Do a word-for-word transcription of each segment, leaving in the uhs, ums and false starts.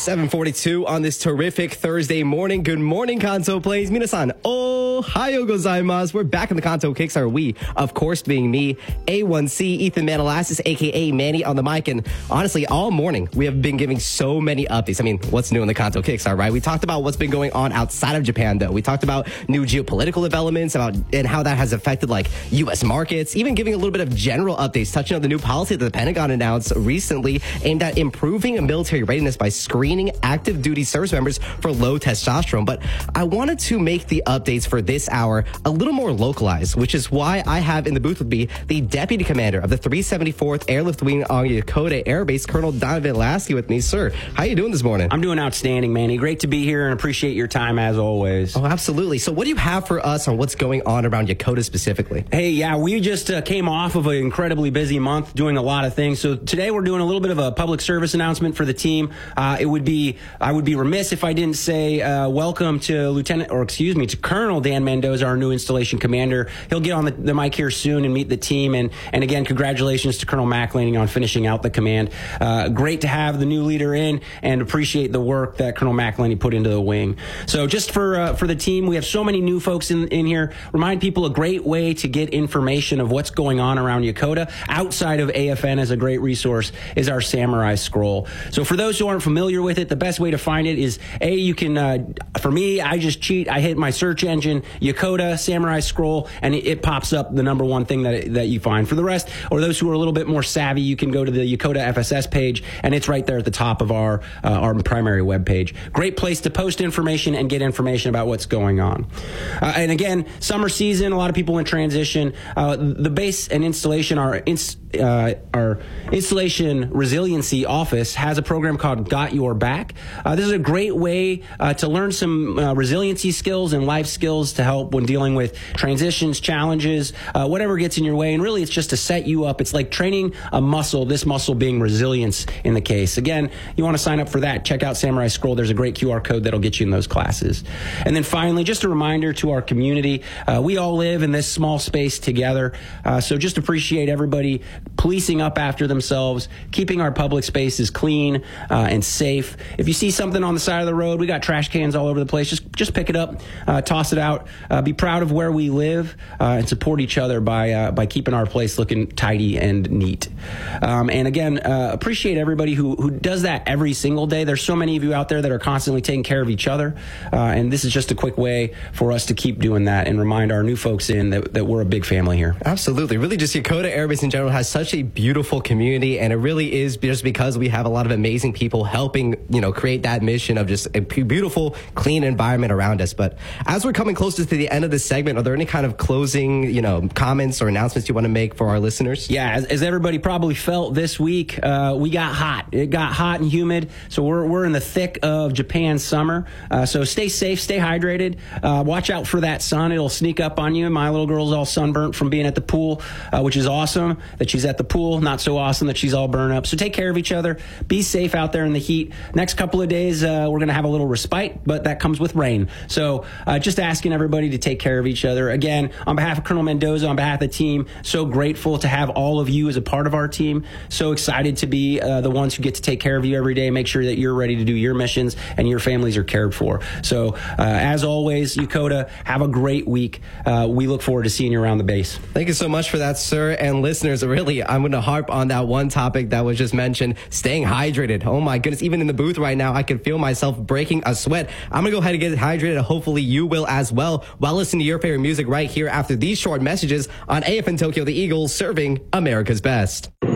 seven forty-two on this terrific Thursday morning. Good morning, Kanto Plays. Minasan, ohayo gozaimasu. We're back in the Kanto Kicks, are we? Of course, being me, A one C, Ethan Manalassis, a k a. Manny on the mic. And honestly, all morning, we have been giving so many updates. I mean, what's new in the Kanto Kicks, all right? We talked about what's been going on outside of Japan, though. We talked about new geopolitical developments about and how that has affected, like, U S markets, even giving a little bit of general updates, touching on the new policy that the Pentagon announced recently aimed at improving military readiness by screening active duty service members for low testosterone. But I wanted to make the updates for this hour a little more localized, which is why I have in the booth with me the Deputy Commander of the three seventy-fourth Airlift Wing on Yokota Air Base, Colonel Donovan Lasky, with me. Sir, how you doing this morning? I'm doing outstanding, Manny. Great to be here and appreciate your time as always. Oh, absolutely. So what do you have for us on what's going on around Yokota specifically? Hey, yeah, we just uh, came off of an incredibly busy month doing a lot of things. So today we're doing a little bit of a public service announcement for the team. Uh, it would be, I would be remiss if I didn't say uh, welcome to Lieutenant, or excuse me, to Colonel Dan Mendoza, our new installation commander. He'll get on the, the mic here soon and meet the team. And, and again, congratulations to Colonel McLaney on finishing out the command. Uh, great to have the new leader in and appreciate the work that Colonel McLaney put into the wing. So just for uh, for the team, we have so many new folks in, in here. Remind people a great way to get information of what's going on around Yokota outside of A F N as a great resource is our Samurai Scroll. So for those who aren't familiar with it, the best way to find it is, A, you can, uh, for me, I just cheat. I hit my search engine, Yokota Samurai Scroll, and it, it pops up the number one thing that, that you find. For the rest, or those who are a little bit more savvy, you can go to the Yokota F S S page, and it's right there at the top of our, uh, our primary web page. Great place to post information and get information about what's going on. Uh, and again, summer season, a lot of people in transition. Uh, the base and installation, our, inst, uh, our installation resiliency office has a program called Got Your Back. Uh, this is a great way uh, to learn some uh, resiliency skills and life skills to help when dealing with transitions, challenges, uh, whatever gets in your way. And really, it's just to set you up. It's like training a muscle, this muscle being resilience in the case. Again, you want to sign up for that. Check out Samurai Scroll. There's a great Q R code that'll get you in those classes. And then finally, just a reminder to our community, uh, we all live in this small space together. Uh, so just appreciate everybody policing up after themselves, keeping our public spaces clean uh, and safe. If you see something on the side of the road, we got trash cans all over the place. Just just pick it up, uh, toss it out. Uh, be proud of where we live uh, and support each other by uh, by keeping our place looking tidy and neat. Um, and again, uh, appreciate everybody who who does that every single day. There's so many of you out there that are constantly taking care of each other, uh, and this is just a quick way for us to keep doing that and remind our new folks in that, that we're a big family here. Absolutely. Really, just Yokota Air Base in general has such a beautiful community, and it really is just because we have a lot of amazing people helping, you know, create that mission of just a beautiful, clean environment around us. But as we're coming closer to the end of this segment, are there any kind of closing, you know, comments or announcements you want to make for our listeners? Yeah, as, as everybody probably felt this week, uh, we got hot. It got hot and humid, so we're we're in the thick of Japan's summer. Uh, so stay safe, stay hydrated. Uh, watch out for that sun; it'll sneak up on you. My little girl's all sunburnt from being at the pool, uh, which is awesome that she's at the pool. Not so awesome that she's all burned up. So take care of each other. Be safe out there in the heat. Next couple of days, uh, we're going to have a little respite, but that comes with rain. So uh, just asking everybody to take care of each other. Again, on behalf of Colonel Mendoza, on behalf of the team, so grateful to have all of you as a part of our team. So excited to be uh, the ones who get to take care of you every day, make sure that you're ready to do your missions and your families are cared for. So uh, as always, Yokota, have a great week. Uh, we look forward to seeing you around the base. Thank you so much for that, sir. And listeners, really, I'm going to harp on that one topic that was just mentioned, staying hydrated. Oh my goodness, even in the booth right now, I can feel myself breaking a sweat. I'm going to go ahead and get hydrated. Hopefully you will as well, while listening to your favorite music right here after these short messages on A F N Tokyo, the Eagles, serving America's best. Uh,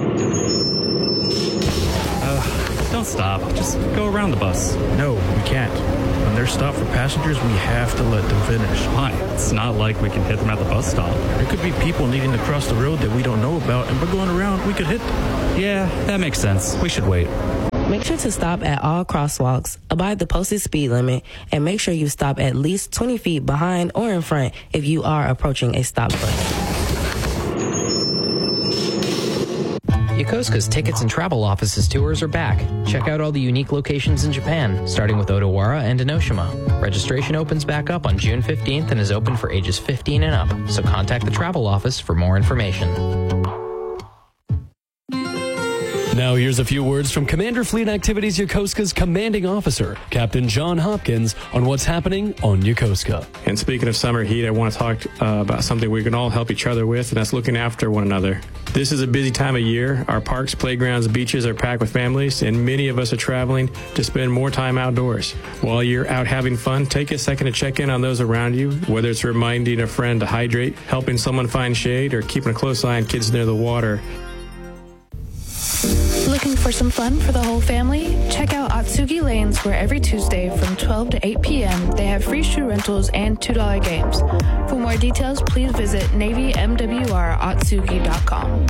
don't stop. Just go around the bus. No, we can't. When they're stopped for passengers, we have to let them finish. Why? It's not like we can hit them at the bus stop. There could be people needing to cross the road that we don't know about, and by going around, we could hit them. Yeah, that makes sense. We should wait. Make sure to stop at all crosswalks, abide the posted speed limit, and make sure you stop at least twenty feet behind or in front if you are approaching a stop bus. Yokosuka's Tickets and Travel Offices tours are back. Check out all the unique locations in Japan, starting with Odawara and Enoshima. Registration opens back up on June fifteenth and is open for ages fifteen and up, so contact the travel office for more information. now here's a few words from Commander Fleet Activities Yokosuka's commanding officer, Captain John Hopkins, on what's happening on Yokosuka. And speaking of summer heat, I want to talk uh, about something we can all help each other with, and that's looking after one another. This is a busy time of year. Our parks, playgrounds, beaches are packed with families, and many of us are traveling to spend more time outdoors. While you're out having fun, take a second to check in on those around you, whether it's reminding a friend to hydrate, helping someone find shade, or keeping a close eye on kids near the water. Looking for some fun for the whole family? Check out Atsugi Lanes, where every Tuesday from twelve to eight p.m. they have free shoe rentals and two dollar games. For more details, please visit navy m w r atsugi dot com.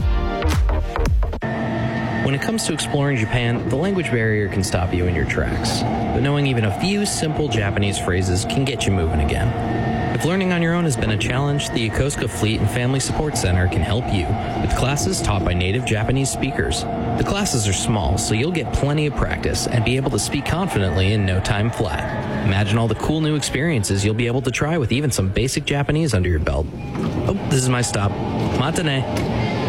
When it comes to exploring Japan, the language barrier can stop you in your tracks. But knowing even a few simple Japanese phrases can get you moving again. If learning on your own has been a challenge, the Yokosuka Fleet and Family Support Center can help you with classes taught by native Japanese speakers. The classes are small, so you'll get plenty of practice and be able to speak confidently in no time flat. Imagine all the cool new experiences you'll be able to try with even some basic Japanese under your belt. Oh, this is my stop. Matane.